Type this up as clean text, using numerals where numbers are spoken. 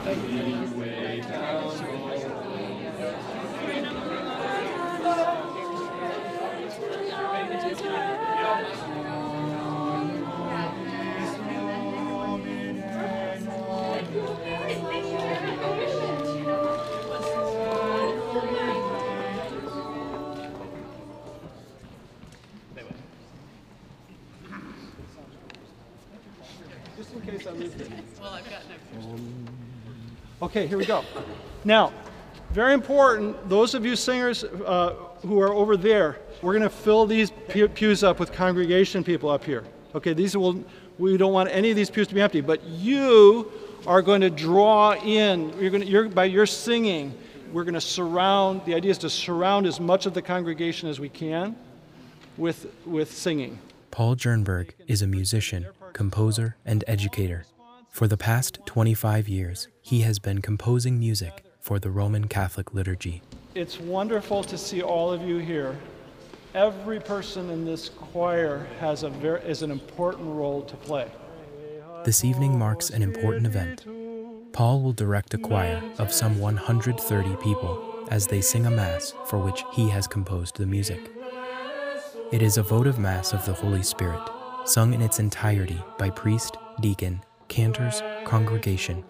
way down just in case I lose it. Well, I've got no. Okay, here we go. Now, very important, those of you singers who are over there, we're going to fill these pews up with congregation people up here. Okay, we don't want any of these pews to be empty, but you are going to draw in, by your singing, we're going to surround, the idea is to surround as much of the congregation as we can with singing. Paul Jernberg is a musician, composer, and educator. For the past 25 years, he has been composing music for the Roman Catholic liturgy. It's wonderful to see all of you here. Every person in this choir has is an important role to play. This evening marks an important event. Paul will direct a choir of some 130 people as they sing a mass for which he has composed the music. It is a votive mass of the Holy Spirit, sung in its entirety by priest, deacon, cantors, congregation,